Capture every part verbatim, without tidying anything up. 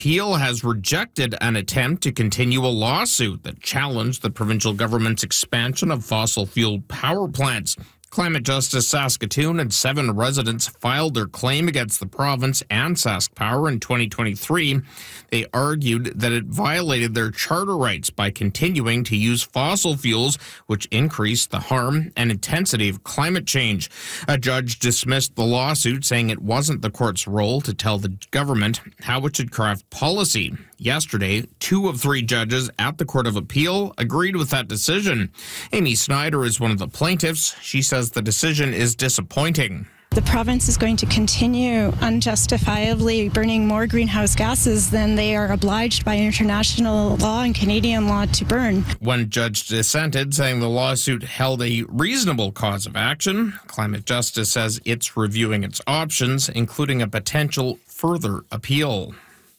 Appeal has rejected an attempt to continue a lawsuit that challenged the provincial government's expansion of fossil fuel power plants. Climate Justice Saskatoon and seven residents filed their claim against the province and SaskPower in twenty twenty-three. They argued that it violated their charter rights by continuing to use fossil fuels, which increased the harm and intensity of climate change. A judge dismissed the lawsuit, saying it wasn't the court's role to tell the government how it should craft policy. Yesterday, two of three judges at the Court of Appeal agreed with that decision. Amy Snyder is one of the plaintiffs. She says the decision is disappointing. The province is going to continue unjustifiably burning more greenhouse gases than they are obliged by international law and Canadian law to burn. One judge dissented, saying the lawsuit held a reasonable cause of action. Climate Justice says it's reviewing its options, including a potential further appeal.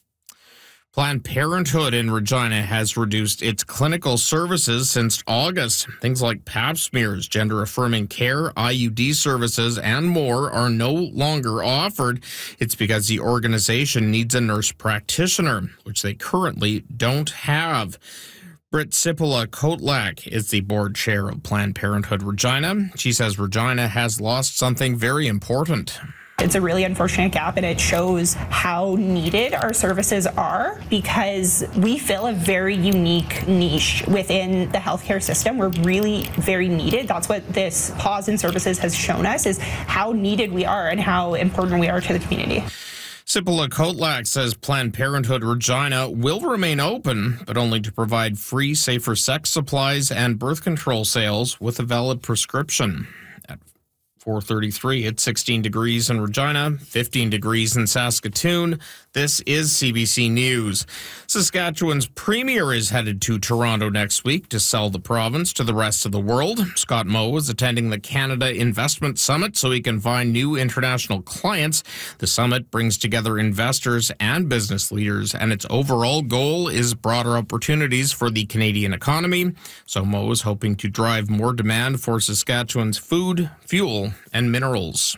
Planned Parenthood in Regina has reduced its clinical services since August. Things like pap smears, gender-affirming care, I U D services, and more are no longer offered. It's because the organization needs a nurse practitioner, which they currently don't have. Britt Sipola Kotlak is the board chair of Planned Parenthood Regina. She says Regina has lost something very important. It's a really unfortunate gap, and it shows how needed our services are because we fill a very unique niche within the healthcare system. We're really very needed. That's what this pause in services has shown us, is how needed we are and how important we are to the community. Sipola Kotlak says Planned Parenthood Regina will remain open, but only to provide free, safer sex supplies and birth control sales with a valid prescription. four thirty-three, it's sixteen degrees in Regina, fifteen degrees in Saskatoon. This is C B C News. Saskatchewan's premier is headed to Toronto next week to sell the province to the rest of the world. Scott Moe is attending the Canada Investment Summit so he can find new international clients. The summit brings together investors and business leaders, and its overall goal is broader opportunities for the Canadian economy. So Moe is hoping to drive more demand for Saskatchewan's food, fuel, and minerals.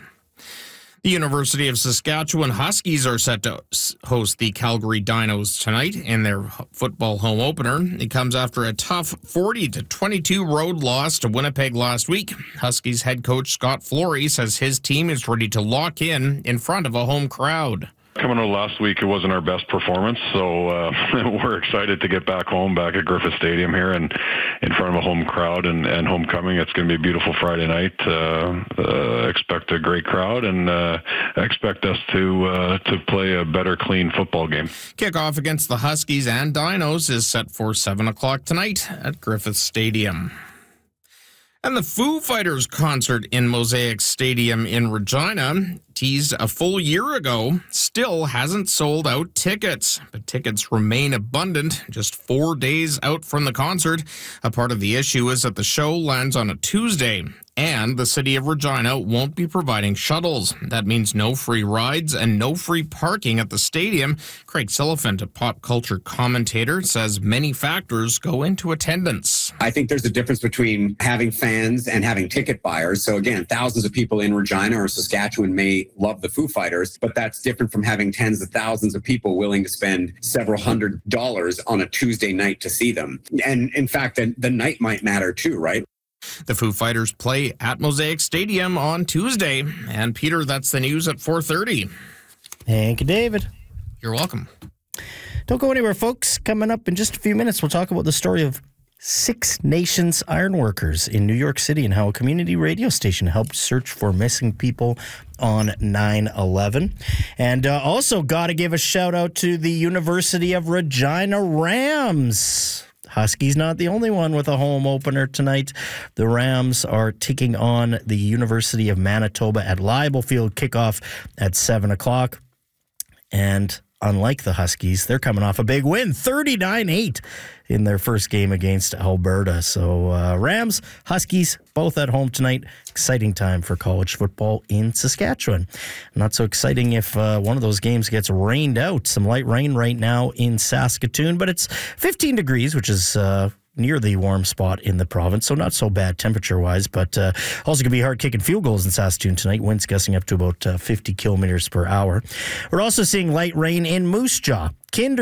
The University of Saskatchewan Huskies are set to host the Calgary Dinos tonight in their football home opener. It comes after a tough forty to twenty-two road loss to Winnipeg last week. Huskies head coach Scott Flory says his team is ready to lock in in front of a home crowd. Coming out last week, it wasn't our best performance, so uh, we're excited to get back home, back at Griffith Stadium here, and in front of a home crowd and, and homecoming. It's going to be a beautiful Friday night. Uh, uh, expect a great crowd, and uh, expect us to uh, to play a better, clean football game. Kickoff against the Huskies and Dinos is set for seven o'clock tonight at Griffith Stadium. And the Foo Fighters concert in Mosaic Stadium in Regina, teased a full year ago, still hasn't sold out tickets. But tickets remain abundant just four days out from the concert. A part of the issue is that the show lands on a Tuesday, and the city of Regina won't be providing shuttles. That means no free rides and no free parking at the stadium. Craig Silliphant, a pop culture commentator, says many factors go into attendance. I think there's a difference between having fans and having ticket buyers. So again, thousands of people in Regina or Saskatchewan may love the Foo Fighters, but that's different from having tens of thousands of people willing to spend several hundred dollars on a Tuesday night to see them. And in fact, the, the night might matter too, right? The Foo Fighters play at Mosaic Stadium on Tuesday. And Peter, that's the news at four thirty. Thank you, David. You're welcome. Don't go anywhere, folks. Coming up in just a few minutes, we'll talk about the story of Six Nations ironworkers in New York City and how a community radio station helped search for missing people on nine eleven. And uh, also got to give a shout out to the University of Regina Rams. Huskies not the only one with a home opener tonight. The Rams are taking on the University of Manitoba at Leibel Field. Kickoff at seven o'clock. And unlike the Huskies, they're coming off a big win, thirty-nine eight in their first game against Alberta. So uh, Rams, Huskies, both at home tonight. Exciting time for college football in Saskatchewan. Not so exciting if uh, one of those games gets rained out. Some light rain right now in Saskatoon, but it's fifteen degrees, which is Uh, near the warm spot in the province, so not so bad temperature-wise, but uh, also going to be hard-kicking field goals in Saskatoon tonight, winds gusting up to about uh, fifty kilometers per hour. We're also seeing light rain in Moose Jaw. Kinder